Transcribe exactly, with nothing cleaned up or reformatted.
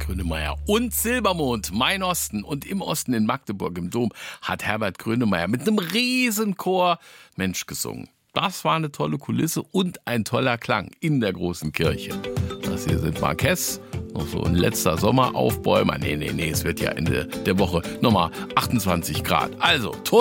Grönemeyer. Und Silbermond, mein Osten. Und im Osten in Magdeburg im Dom hat Herbert Grönemeyer mit einem Riesenchor Mensch gesungen. Das war eine tolle Kulisse und ein toller Klang in der großen Kirche. Das hier sind Marquess, noch so ein letzter Sommeraufbäumer. Nee, nee, nee, es wird ja Ende der Woche nochmal achtundzwanzig Grad. Also, toll.